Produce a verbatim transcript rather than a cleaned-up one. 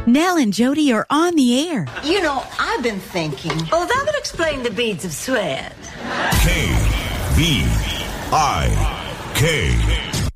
Nell and Jody are on the air. You know, I've been thinking. Oh, that would explain the beads of sweat. K B I K.